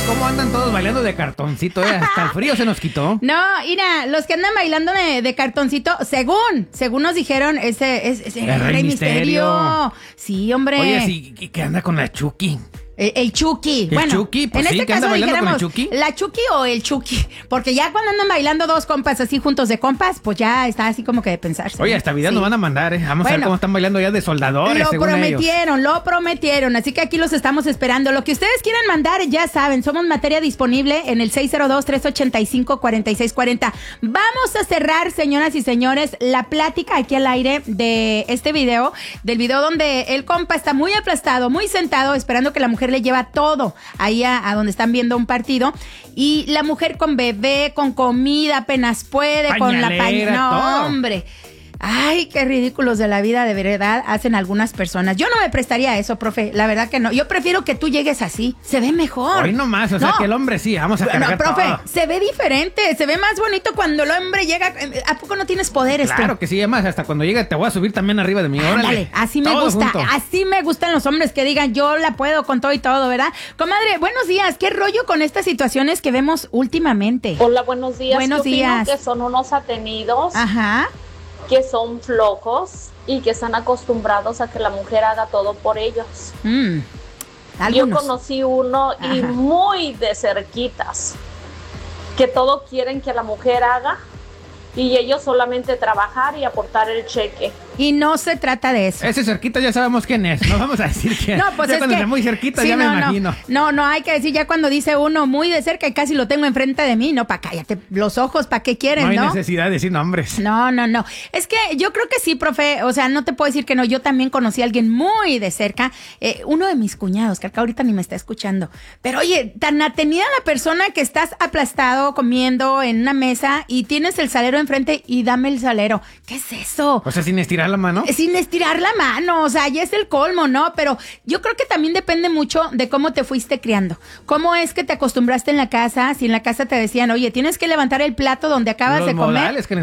cómo andan todos bailando de cartoncito, hasta el frío se nos quitó. No, mira, los que andan bailando de cartoncito, según nos dijeron, ese El Rey Misterio. Sí, hombre. Oye, sí, ¿qué anda con la Chucky? El Chucky. ¿El Chucky? Pues en sí, este ¿que anda caso bailando con el dijéramos, Chucky? ¿la Chucky o el Chucky? Porque ya cuando andan bailando dos compas así juntos de compas, pues ya está así como que de pensarse. Oye, hasta video nos van a mandar, Vamos a ver cómo están bailando ya de soldadores, Lo según ellos. lo prometieron, así que aquí los estamos esperando. Lo que ustedes quieran mandar, ya saben, somos materia disponible en el 602-385-4640. Vamos a cerrar, señoras y señores, la plática aquí al aire de este video, del video donde el compa está muy aplastado, muy sentado, esperando que la mujer le lleva todo ahí a donde están viendo un partido, y la mujer con bebé, con comida, apenas puede, con la Pañalera, no, todo. hombre. Ay, qué ridículos de la vida de verdad hacen algunas personas. Yo no me prestaría a eso, profe, la verdad que no. Yo prefiero que tú llegues así, se ve mejor. Hoy nomás, o sea, que el hombre sí, vamos a cargar profe, todo. se ve diferente, se ve más bonito cuando el hombre llega. ¿A poco no tienes poderes tú? Claro que sí, además, hasta cuando llegue te voy a subir también arriba de mí, órale. Ándale, así me Todo gusta, junto. así me gustan los hombres que digan yo la puedo con todo y todo, ¿verdad? Comadre, buenos días, ¿qué rollo con estas situaciones que vemos últimamente? Hola, buenos días. Buenos Yo opino días. que son unos atenidos, Ajá. que son flojos y que están acostumbrados a que la mujer haga todo por ellos. Yo Algunos. conocí uno y Ajá. muy de cerquitas, que todo quieren que la mujer haga y ellos solamente trabajar y aportar el cheque. Y no se trata de eso. Ese cerquita ya sabemos quién es, no vamos a decir quién. No, pues ya es cuando que esté muy cerquita sí, ya me imagino. No, hay que decir ya cuando dice uno muy de cerca y casi lo tengo enfrente de mí, no, cállate, los ojos, ¿para qué quieres, No hay no? necesidad de decir nombres. No. Es que yo creo que sí, profe, o sea, no te puedo decir que no. Yo también conocí a alguien muy de cerca, uno de mis cuñados, que acá ahorita ni me está escuchando. Pero oye, tan atenida la persona que estás aplastado comiendo en una mesa y tienes el salero enfrente y dame el salero. ¿Qué es eso? O sea, sin estirar la mano. Sin estirar la mano, o sea, ya es el colmo, ¿no? Pero yo creo que también depende mucho de cómo te fuiste criando. ¿Cómo es que te acostumbraste en la casa? Si en la casa te decían, oye, tienes que levantar el plato donde acabas Los de comer. modales que